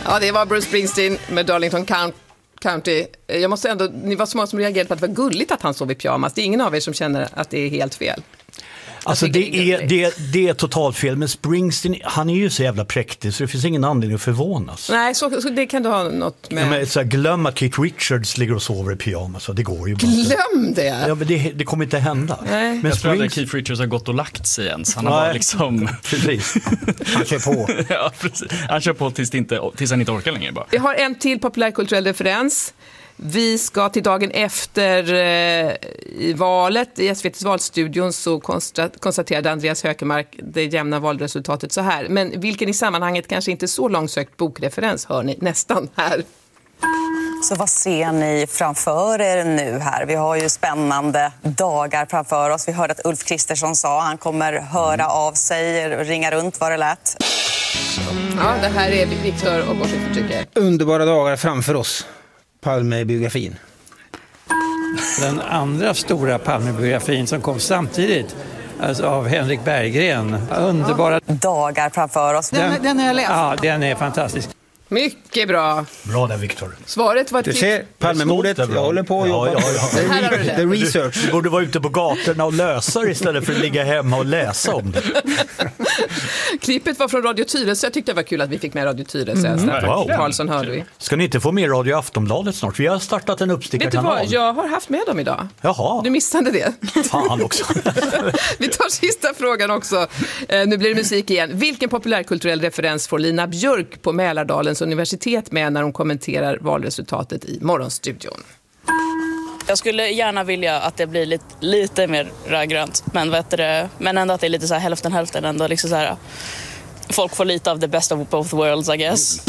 Ja, det var Bruce Springsteen med Darlington County. Jag måste ändå, ni var så många som reagerade på att det var gulligt att han sov i pyjamas. Det är ingen av er som känner att det är helt fel. Alltså det är totalt fel, men Springsteen, han är ju så jävla präktig så det finns ingen anledning att förvånas. Nej, så det kan du ha något med. Ja, men så här, glöm att Keith Richards ligger och sover i pyjamas, så det går ju bara. Glöm det! Ja, men det kommer inte hända. Nej. Men jag tror att Keith Richards har gått och lagt sig ens. Han har bara liksom... Precis. Han kör på. Ja, precis. Han kör på tills han inte orkar längre bara. Vi har en till populärkulturell referens. Vi ska till dagen efter i valet i SVT:s valstudion så konstaterade Andreas Hökemark det jämna valresultatet så här. Men vilken i sammanhanget kanske inte så långsökt bokreferens hör ni nästan här. Så vad ser ni framför er nu här? Vi har ju spännande dagar framför oss. Vi hörde att Ulf Kristersson sa han kommer höra av sig och ringa runt vad det lät. Ja, det här är Viktor och Borsingsförtrycket. Underbara dagar framför oss. Palmebiografin. Den andra stora Palmebiografin som kom samtidigt, alltså av Henrik Berggren. Underbara dagar framför oss. Den har jag läst. Ja, den är fantastisk. Mycket bra. Bra där, Viktor. Svaret var ett du ser, Palmemordet, jag håller på att jobba. The research. Du borde vara ute på gatorna och lösa det istället för att ligga hemma och läsa om det. Klippet var från Radio Tyresö. Jag tyckte det var kul att vi fick med Radio Tyresö. Wow. Karlsson hörde vi. Ska ni inte få med Radio Aftonbladet snart? Vi har startat en uppstickarkanal. Vet du vad? Jag har haft med dem idag. Jaha. Du missade det. Fan också. Vi tar sista frågan också. Nu blir det musik igen. Vilken populärkulturell referens får Lina Björk på Mälardalens universitet med när hon kommenterar valresultatet i Morgonstudion? Jag skulle gärna vilja att det blir lite mer rödgrönt, men ändå att det är lite så här hälften ändå liksom så här. Folk får lite av the best of both worlds, I guess.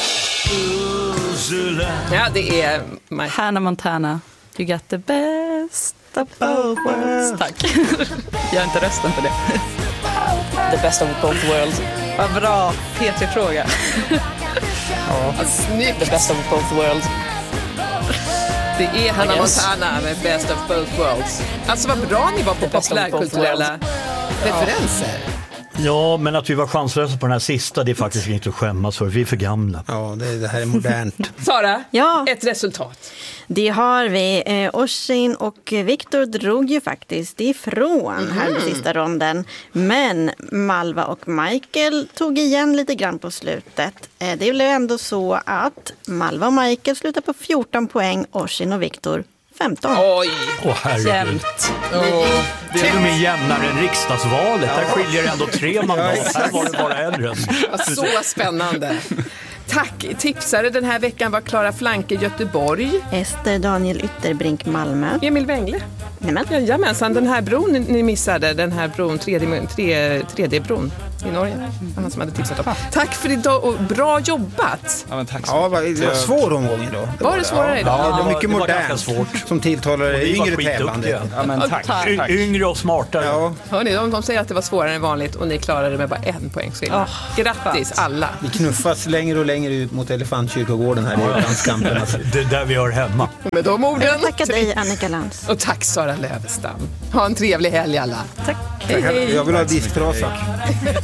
Ja, det är Hannah Montana. You got the best of both worlds. Tack. Jag har inte rösten för det. The best of both worlds. Vad bra P3-fråga. Ja, snyggt. The best of both worlds. Det är Hannah Montana med Best of Both Worlds. Alltså vad bra ni var på populärkulturella referenser. Ja, men att vi var chanslösa på den här sista, det är faktiskt inte att skämmas för. Vi är för gamla. Ja, det här är modernt. Sara, ja. Ett resultat. Det har vi. Oshin och Viktor drog ju faktiskt ifrån här i sista ronden. Men Malva och Michael tog igen lite grann på slutet. Det blev ändå så att Malva och Michael slutar på 14 poäng, Oshin och Viktor 15. Oj, herregud. Det är ju jämnare än riksdagsvalet. Där skiljer ändå 3 mandat. Här var det bara en röst. Så spännande. Tack. Tipsare den här veckan var Klara Flanke, Göteborg. Ester Daniel Ytterbrink, Malmö. Emil Wengle. Nämen. Jajamensan, den här bron ni missade, den här bron, 3D-bron i Norge. Han som hade tipsat om. Tack för idag och bra jobbat. Ja, men tack så mycket. Det var svår omgång idag. Var det svårare idag? Ja, det var mycket modernt. Svårt. Som tilltalar yngre tävlande. Ja, men tack. Yngre och smartare. Ja. Hörrni, de säger att det var svårare än vanligt och ni klarade det med bara 1 poäng. Grattis alla. Vi knuffas längre och längre ut mot Elefantkyrkogården här i landskampen. Det är där vi hör hemma. Med de orden. Jag tackar dig, Annika Lantz. Och tack Sara Lövestam. Ha en trevlig helg alla. Tack. Hej. Jag vill ha disktrasa.